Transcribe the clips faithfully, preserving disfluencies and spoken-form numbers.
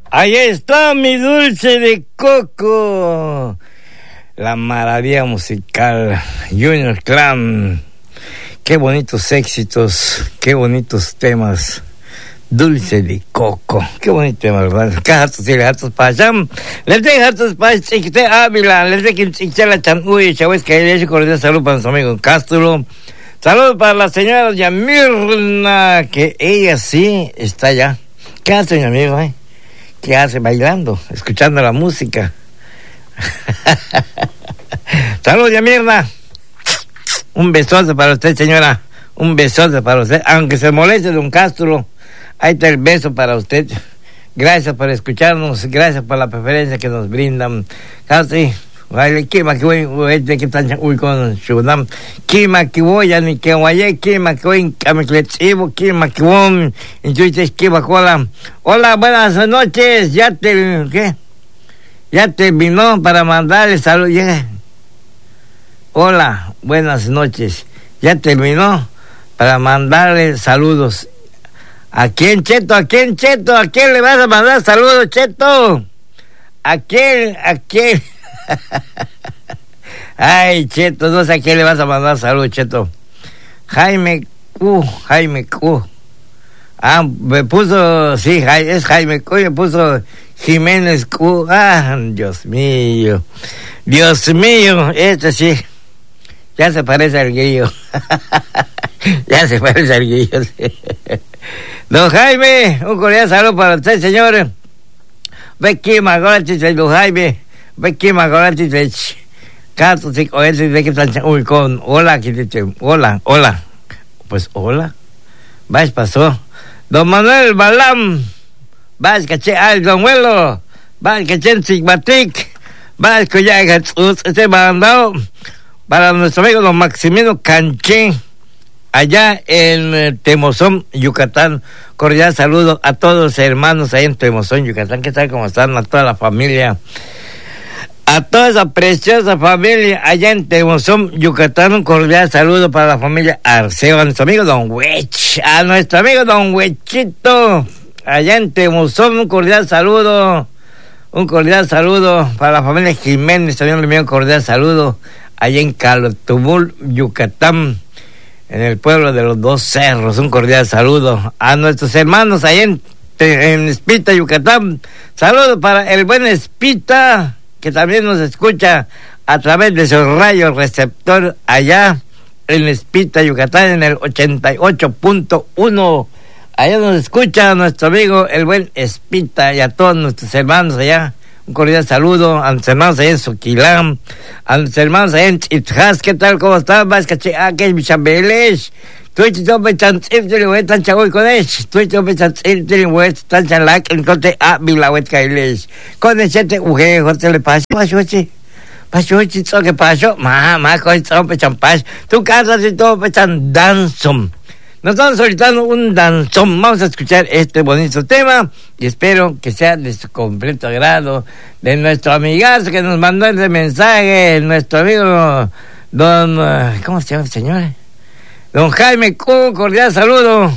Ahí está mi dulce de coco. La maravilla musical Junior Clan. Qué bonitos éxitos, qué bonitos temas. Dulce de coco, qué bonito tema, ¿verdad? Cajatos y gatos payam. Les dejo gatos para Chiquite Ávila. Les dejo Chichela Chanuy, Chávez Caile, cordial salud para nuestro amigo Castro. Saludos para la señora doña Mirna, que ella sí está allá. ¿Qué hace, mi amigo, eh? ¿Qué hace? Bailando, escuchando la música. Saludos, doña Mirna. Un besote para usted, señora. Un besote para usted. Aunque se moleste, don Castro, ahí está el beso para usted. Gracias por escucharnos. Gracias por la preferencia que nos brindan. Casi. Kima que voy, que están uy con Shunam. Kima que voy, ni que vaya, Kima que voy, Camicletivo, Kima que voy, entonces Kima Cola. Hola, buenas noches. Ya te, ¿qué? Ya terminó para mandarle salud. Yeah. Hola, buenas noches. Ya terminó para mandarle saludos. ¿A quién, Cheto? ¿A quién, Cheto? ¿A quién le vas a mandar saludos, Cheto? ¿A quién? ¿A quién? Ay, Cheto, no sé a quién le vas a mandar saludos, Cheto. Jaime Q, Jaime Q. Ah, me puso, sí, es Jaime Q, me puso Jiménez Q. Ah, Dios mío. Dios mío, este sí. Ya se parece al grillo. Ya se parece al grillo. Sí. Don Jaime, un cordial saludo para usted, señor. Becky Magolatis, don Jaime. Becky Magolatis, Cato, sí, o ese de que están, uy, con, hola, que dice, hola, hola. Pues, hola. Vais, pasó. Don Manuel Balam. Vais, caché, ay, don Huelo. Vais, caché, en Sigmatic. Vais, que ya, este mandado para nuestro amigo don Maximino Canché, allá en Temozón, Yucatán. Cordial saludo a todos los hermanos ahí en Temozón, Yucatán. ¿Qué tal? ¿Cómo están? A toda la familia, a toda esa preciosa familia allá en Temozón, Yucatán. Un cordial saludo para la familia Arceo, a nuestro amigo don Huech, a nuestro amigo don Huechito, allá en Temozón. Un cordial saludo, un cordial saludo para la familia Jiménez, también le envío un cordial saludo allá en Calotubul, Yucatán, en el pueblo de los Dos Cerros. Un cordial saludo a nuestros hermanos allá en, en Espita, Yucatán. Saludos para el buen Espita, que también nos escucha a través de su radio receptor allá en Espita, Yucatán, en el ochenta y ocho punto uno. Allá nos escucha nuestro amigo el buen Espita, y a todos nuestros hermanos allá. Un cordial saludo a nuestros hermanos allá en Soquilán, a nuestros hermanos allá en Chitjas. ¿Qué tal? ¿Cómo están? Vas, caché, ah, que es mi chambelesh. Twitch, yo me chanchir, te le voy a tan chagoy con esh. Twitch, yo me chanchir, te le voy a tan chalak, en conte, ah, mi la wet kailesh. Con el chete, uje, jote le pasó, pasó, che. Pasó, chito, ¿qué pasó? Ma, ma, con el trompe champás. Tu casa, si todo, pechan danzón. Nos estamos solicitando un danzón. Vamos a escuchar este bonito tema y espero que sea de su completo agrado, de nuestro amigazo que nos mandó ese mensaje, nuestro amigo don, uh, ¿cómo se llama el señor? Don Jaime Q. Cordial saludo.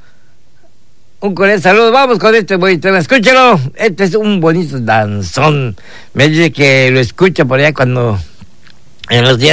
Un cordial saludo. Vamos con este bonito tema. Escúchelo. Este es un bonito danzón. Me dice que lo escucha por allá cuando, en los días